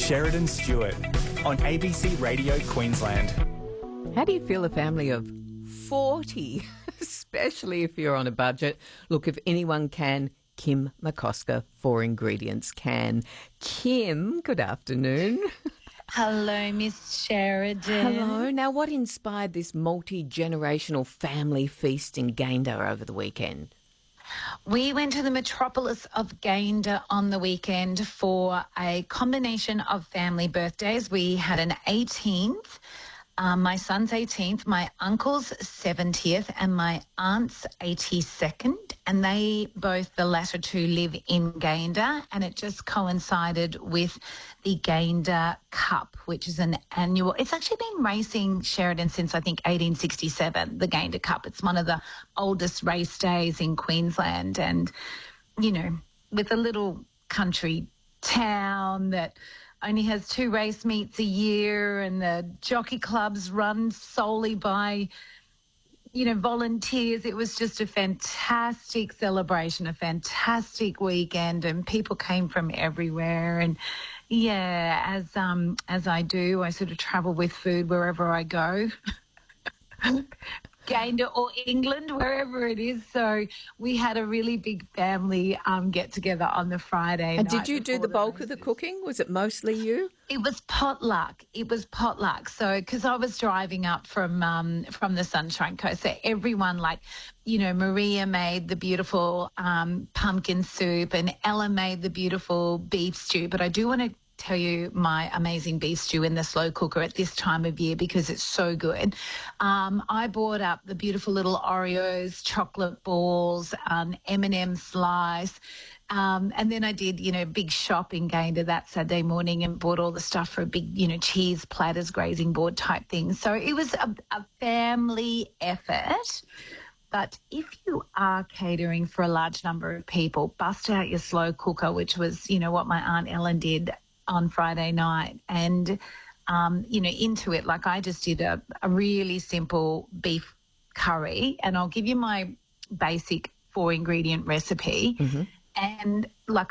Sheridan Stewart on ABC Radio Queensland. How do you feel a family of 40, especially if you're on a budget? Look, if anyone can, Kim McCosker, 4 Ingredients can. Kim, good afternoon. Hello, Miss Sheridan. Hello. Now, what inspired this multi-generational family feast in Gayndah over the weekend? We went to the metropolis of Gayndah on the weekend for a combination of family birthdays. We had an 18th, my son's 18th, my uncle's 70th, and my aunt's 82nd. And they both, the latter two, live in Gayndah, and it just coincided with the Gayndah Cup, which is an annual. It's actually been racing, Sheridan, since I think 1867, the Gayndah Cup. It's one of the oldest race days in Queensland. And, you know, with a little country town that only has 2 race meets a year, and the jockey clubs run solely by, you know, volunteers. It was just a fantastic celebration, a fantastic weekend, and people came from everywhere. And yeah, as I do, I sort of travel with food wherever I go. Gayndah or England, wherever it is. So we had a really big family get together on the Friday. And did you do the bulk of the cooking? Was it mostly you? It was potluck. So because I was driving up from the Sunshine Coast, so everyone, like, you know, Maria made the beautiful pumpkin soup, and Ella made the beautiful beef stew. But I do want to tell you my amazing beef stew in the slow cooker at this time of year because it's so good. I bought up the beautiful little Oreos, chocolate balls, M&M slice. And then I did, you know, big shop in Gayndah that Saturday morning and bought all the stuff for a big, you know, cheese platters, grazing board type thing. So it was a family effort. But if you are catering for a large number of people, bust out your slow cooker, which was, you know, what my Aunt Ellen did on Friday night. And, you know, into it, like I just did a really simple beef curry. And I'll give you my basic 4-ingredient recipe. Mm-hmm. And like